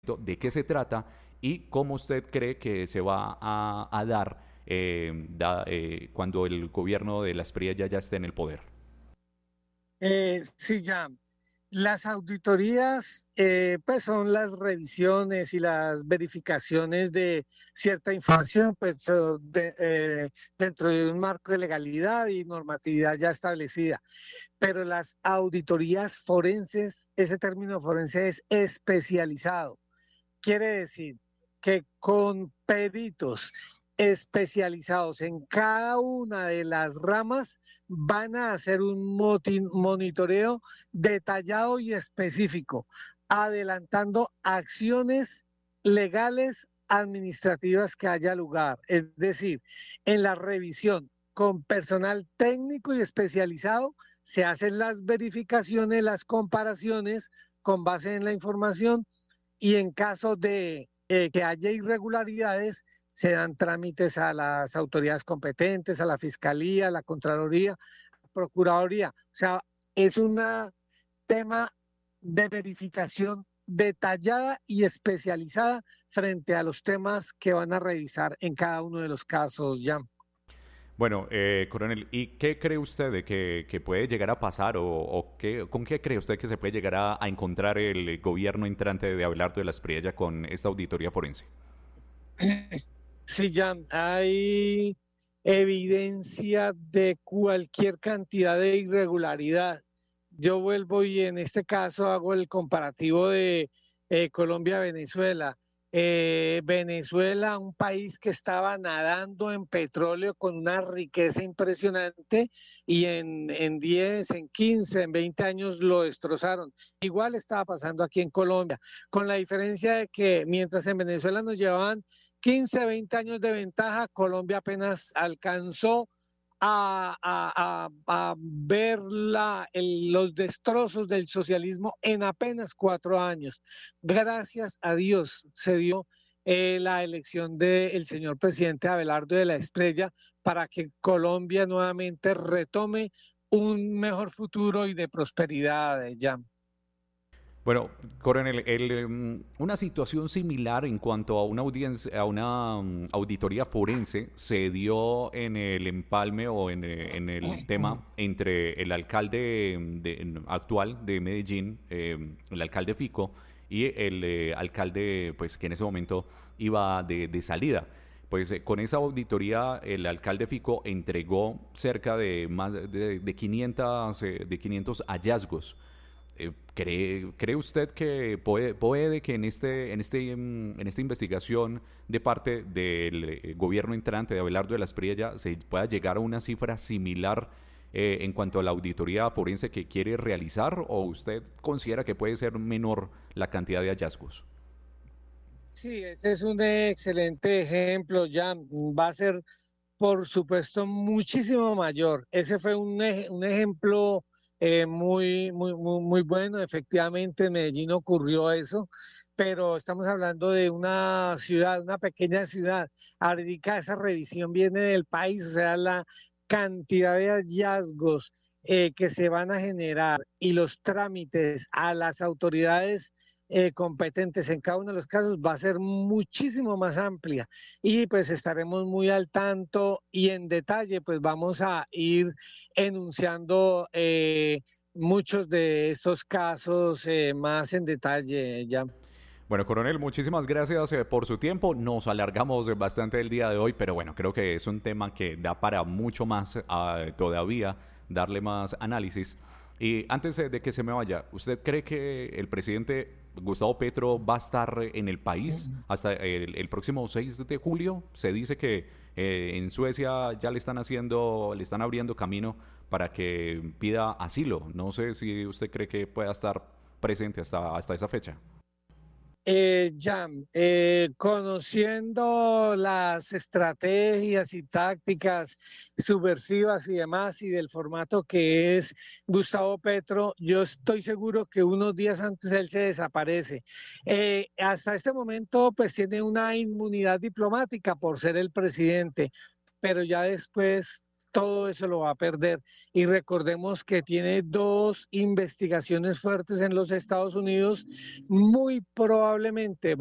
de qué se trata y cómo usted cree que se va a dar, cuando el gobierno de las Prillas ya esté en el poder. Sí, ya. Las auditorías, pues son las revisiones y las verificaciones de cierta información, pues dentro de un marco de legalidad y normatividad ya establecida. Pero las auditorías forenses, ese término forense es especializado. Quiere decir que con peritos especializados en cada una de las ramas van a hacer un monitoreo detallado y específico, adelantando acciones legales administrativas que haya lugar. Es decir, en la revisión con personal técnico y especializado se hacen las verificaciones, las comparaciones con base en la información y en caso de que haya irregularidades, se dan trámites a las autoridades competentes, a la Fiscalía, a la Contraloría, Procuraduría. O sea, es un tema de verificación detallada y especializada frente a los temas que van a revisar en cada uno de los casos, ya. Bueno, coronel, ¿y qué cree usted de que puede llegar a pasar con qué cree usted que se puede llegar a encontrar el gobierno entrante de Abelardo de la Espriella con esta auditoría forense? Sí, ya hay evidencia de cualquier cantidad de irregularidad. Yo vuelvo y en este caso hago el comparativo de Colombia-Venezuela. Venezuela, un país que estaba nadando en petróleo con una riqueza impresionante y en 10, en 15, en 20 años lo destrozaron. Igual estaba pasando aquí en Colombia, con la diferencia de que mientras en Venezuela nos llevaban 15, 20 años de ventaja, Colombia apenas alcanzó a ver los destrozos del socialismo en apenas 4 años. Gracias a Dios se dio la elección del señor presidente Abelardo de la Espriella para que Colombia nuevamente retome un mejor futuro y de prosperidad, ya. Bueno, coronel, una situación similar en cuanto a una audiencia, a una auditoría forense se dio en el empalme o en el tema entre el alcalde actual de Medellín, el alcalde Fico, y el alcalde, pues que en ese momento iba de salida. Pues con esa auditoría el alcalde Fico entregó cerca de más de 500 hallazgos. ¿Cree usted que puede que en esta investigación de parte del gobierno entrante de Abelardo de la Espriella se pueda llegar a una cifra similar, en cuanto a la auditoría forense que quiere realizar, o usted considera que puede ser menor la cantidad de hallazgos? Sí, ese es un excelente ejemplo, ya va a ser, por supuesto, muchísimo mayor. Ese fue un ejemplo muy bueno. Efectivamente, en Medellín ocurrió eso, pero estamos hablando de una ciudad, una pequeña ciudad. Ahorita esa revisión viene del país, o sea, la cantidad de hallazgos que se van a generar y los trámites a las autoridades competentes en cada uno de los casos va a ser muchísimo más amplia y pues estaremos muy al tanto y en detalle pues vamos a ir enunciando muchos de estos casos más en detalle ya. Bueno, coronel, muchísimas gracias por su tiempo. Nos alargamos bastante el día de hoy, pero bueno, creo que es un tema que da para mucho más, todavía, darle más análisis. Y antes de que se me vaya, ¿usted cree que el presidente Gustavo Petro va a estar en el país hasta el próximo 6 de julio? Se dice que en Suecia ya le están abriendo camino para que pida asilo. No sé si usted cree que pueda estar presente hasta esa fecha. Ya, conociendo las estrategias y tácticas subversivas y demás y del formato que es Gustavo Petro, yo estoy seguro que unos días antes él se desaparece. Hasta este momento pues tiene una inmunidad diplomática por ser el presidente, pero ya después todo eso lo va a perder. Y recordemos que tiene dos investigaciones fuertes en los Estados Unidos, muy probablemente